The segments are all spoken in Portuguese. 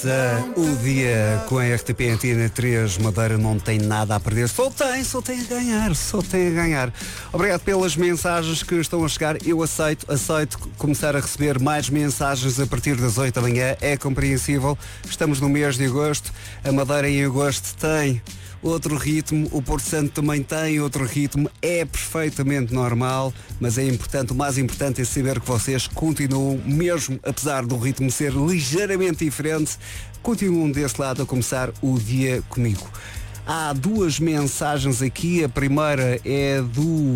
O dia com a RTP Antena 3 Madeira não tem nada a perder, só tem a ganhar. Obrigado pelas mensagens que estão a chegar. Eu aceito começar a receber mais mensagens a partir das 8 da manhã, é compreensível. Estamos no mês de agosto, a Madeira em agosto tem outro ritmo, o Porto Santo também tem outro ritmo, é perfeitamente normal, mas é importante, o mais importante é saber que vocês continuam, mesmo apesar do ritmo ser ligeiramente diferente, continuam desse lado a começar o dia comigo. Há duas mensagens aqui, a primeira é do...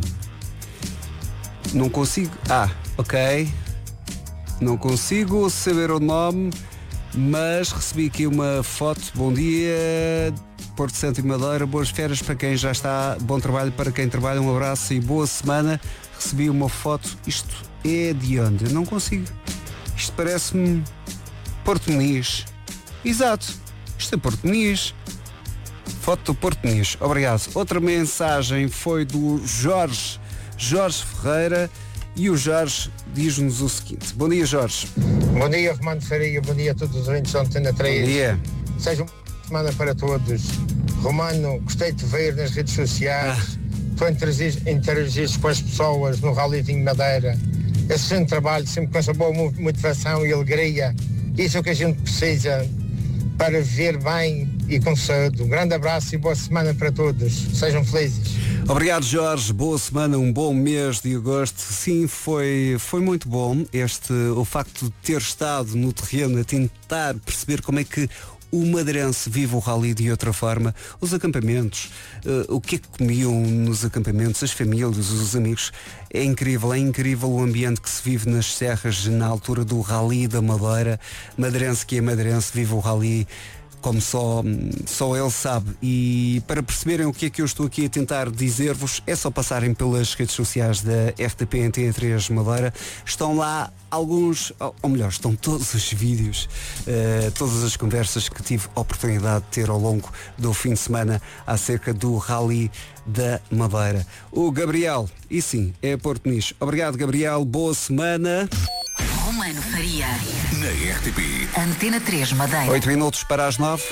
Não consigo... ok. Não consigo saber o nome, mas recebi aqui uma foto. Bom dia... Porto Santo e Madeira, boas férias para quem já está, bom trabalho para quem trabalha, um abraço e boa semana. Recebi uma foto, isto é de onde? Eu não consigo, isto parece-me Porto Muniz. Exato, isto é Porto Muniz, foto do Porto Muniz, obrigado. Outra mensagem foi do Jorge Ferreira e o Jorge diz-nos o seguinte. Bom dia, Jorge. Bom dia, Romano Faria, bom dia a todos os ouvintes da Antena 3. Bom dia. Sejam semana para todos. Romano, gostei de ver nas redes sociais, tu interagiste com as pessoas no Rallyzinho Madeira. Esse excelente trabalho, sempre com essa boa motivação e alegria. Isso é o que a gente precisa para viver bem e com saúde. Um grande abraço e boa semana para todos. Sejam felizes. Obrigado, Jorge. Boa semana, um bom mês de agosto. Sim, foi muito bom o facto de ter estado no terreno a tentar perceber como é que o madeirense vive o rally de outra forma, os acampamentos, o que é que comiam nos acampamentos, as famílias, os amigos. É incrível o ambiente que se vive nas serras na altura do rally da Madeira. Madeirense que é madeirense, vive o rally como só ele sabe. E para perceberem o que é que eu estou aqui a tentar dizer-vos, é só passarem pelas redes sociais da RTP Antena 3 Madeira. Estão lá alguns, ou melhor, estão todos os vídeos, todas as conversas que tive a oportunidade de ter ao longo do fim de semana acerca do Rally da Madeira. O Gabriel, e sim, é Porto Muniz. Obrigado, Gabriel, boa semana. Romano Faria. Na RTP. Antena 3 Madeira. 8 minutos para as 9.